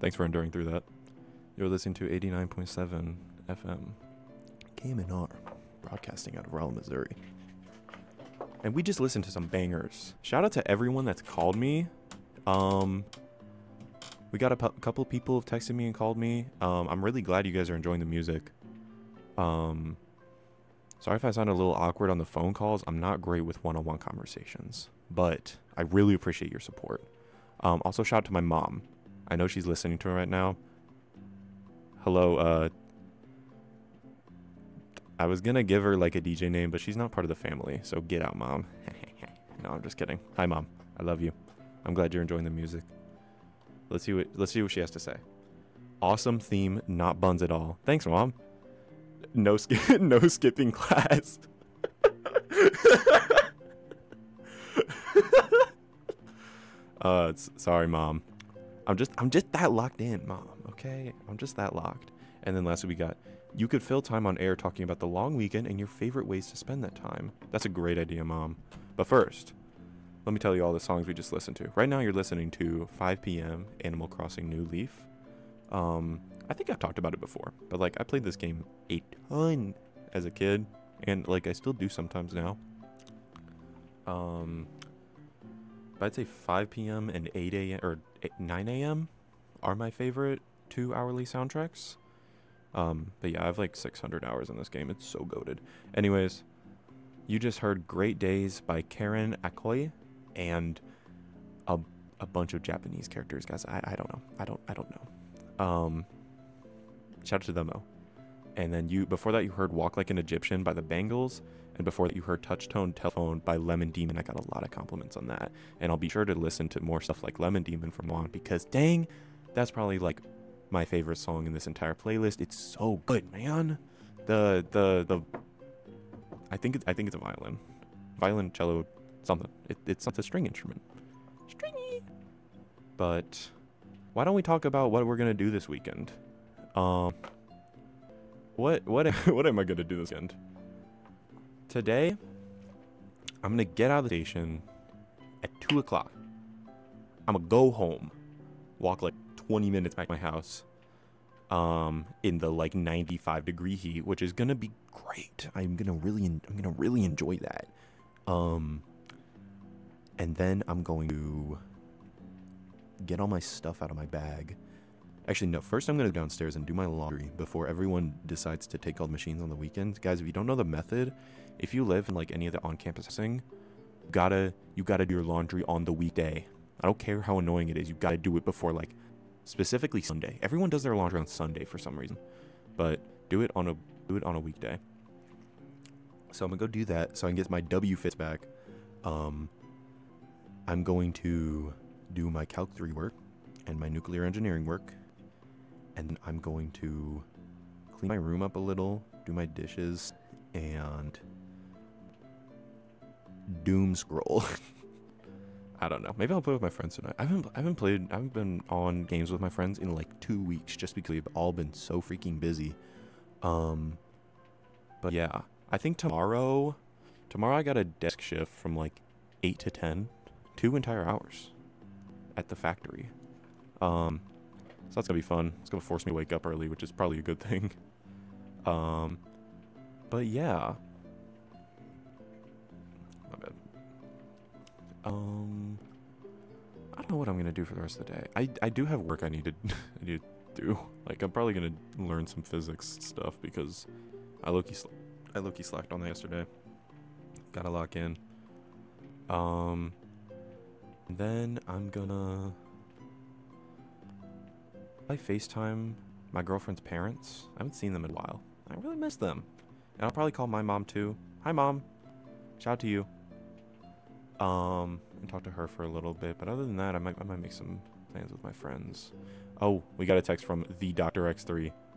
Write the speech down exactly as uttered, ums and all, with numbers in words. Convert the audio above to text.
Thanks for enduring through that. You're listening to eighty-nine point seven F M, K M N R, broadcasting out of Raleigh, Missouri. And we just listened to some bangers. Shout out to everyone that's called me. Um, we got a pu- couple people have texted me and called me. Um, I'm really glad you guys are enjoying the music. Um, sorry if I sound a little awkward on the phone calls. I'm not great with one-on-one conversations, but I really appreciate your support. Um, also, shout out to my mom. I know she's listening to it right now. Hello, uh, I was gonna give her like a D J name, but she's not part of the family, so get out, mom. No, I'm just kidding. Hi, mom. I love you. I'm glad you're enjoying the music. Let's see what let's see what she has to say. Awesome theme, not buns at all. Thanks, mom. No sk- no skipping class. uh, it's, sorry, mom. I'm just I'm just that locked in, mom. Okay, I'm just that locked. And then lastly, we got, you could fill time on air talking about the long weekend and your favorite ways to spend that time. That's a great idea, mom. But first, let me tell you all the songs we just listened to. Right now, you're listening to five p.m. Animal Crossing New Leaf. Um, I think I've talked about it before, but like I played this game a ton as a kid, and like I still do sometimes now. Um, but I'd say five p.m. and eight a.m. or nine a.m. are my favorite two hourly soundtracks. Um, but yeah, I have like six hundred hours in this game. It's so goated. Anyways, you just heard Great Days by Karen Akoy and a, a bunch of Japanese characters, guys. I, I don't know. I don't I don't know. Um, shout out to them though. And then you before that you heard Walk Like an Egyptian by the Bangles, and before that you heard Touchtone Telephone by Lemon Demon. I got a lot of compliments on that. And I'll be sure to listen to more stuff like Lemon Demon from now on, because dang, that's probably like my favorite song in this entire playlist. It's so good, man. The the the I think it, I think it's a violin, violin, cello, something. It, it's not a string instrument, stringy. But why don't we talk about what we're gonna do this weekend? Um, what what what am I gonna do this weekend? Today, I'm gonna get out of the station at two o'clock. I'm gonna go home, walk like twenty minutes back to my house. Um, in the like ninety-five degree heat, which is gonna be great. I'm gonna really, I'm gonna really enjoy that. Um, and then I'm going to get all my stuff out of my bag. Actually, no. First, I'm gonna go downstairs and do my laundry before everyone decides to take all the machines on the weekends. Guys, if you don't know the method, if you live in like any of the on-campus housing, you gotta you gotta do your laundry on the weekday. I don't care how annoying it is. You gotta do it before like. Specifically Sunday. Everyone does their laundry on Sunday for some reason, but do it on a do it on a weekday. So I'm gonna go do that so I can get my W fits back. Um, I'm going to do my Calc three work and my nuclear engineering work, and I'm going to clean my room up a little, do my dishes, and doom scroll. I don't know. Maybe I'll play with my friends tonight. I haven't I haven't played I haven't been on games with my friends in like two weeks just because we've all been so freaking busy. Um but yeah. I think tomorrow tomorrow I got a desk shift from like eight to ten. Two entire hours at the factory. Um so that's gonna be fun. It's gonna force me to wake up early, which is probably a good thing. Um but yeah. My bad. Um, I don't know what I'm gonna do for the rest of the day. I, I do have work I need to I need to do. Like I'm probably gonna learn some physics stuff because I low-key sl- I low-key slacked on that yesterday. Gotta lock in. Um, then I'm gonna I FaceTime my girlfriend's parents. I haven't seen them in a while. I really miss them. And I'll probably call my mom too. Hi, mom. Shout out to you. Um, and talk to her for a little bit. But other than that, I might I might make some plans with my friends. Oh, we got a text from the Doctor X three.